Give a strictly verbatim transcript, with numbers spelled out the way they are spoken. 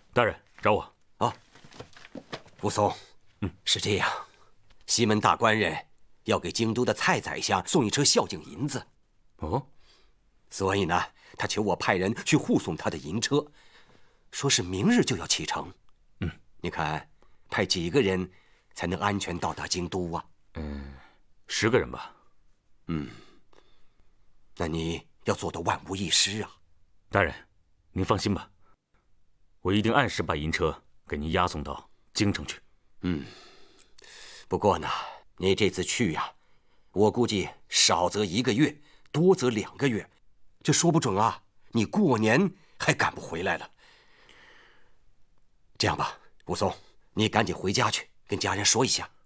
大人找我。 啊，武松，嗯，是这样，西门大官人要给京都的蔡宰相送一车孝敬银子。 哦， 所以呢，他求我派人去护送他的银车，说是明日就要启程。 嗯， 你看，派几个人才能安全到达京都啊？ 嗯，十个人吧。 嗯，那你要做到万无一失啊。 大人，您放心吧，我一定按时把银车给您押送到京城去。 嗯，不过呢，你这次去呀、啊，我估计少则一个月，多则两个月，这说不准啊，你过年还赶不回来了。这样吧，武松，你赶紧回家去跟家人说一下。